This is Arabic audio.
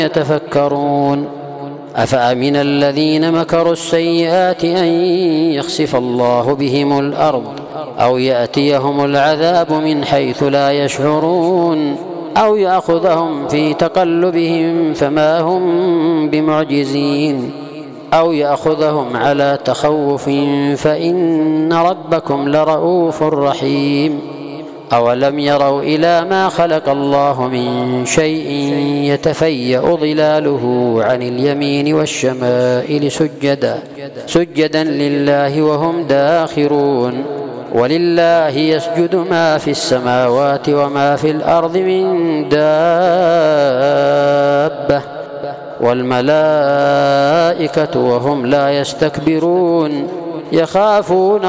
يتفكرون أفأمن الذين مكروا السيئات أن يخسف الله بهم الأرض أو يأتيهم العذاب من حيث لا يشعرون أو يأخذهم في تقلبهم فما هم بمعجزين أو يأخذهم على تخوف فإن ربكم لرؤوف رحيم أولم يروا إلى ما خلق الله من شيء يتفيأ ظلاله عن اليمين والشمائل سجدا لله وهم داخرون ولله يسجد ما في السماوات وما في الأرض من دابة والملائكة وهم لا يستكبرون يخافون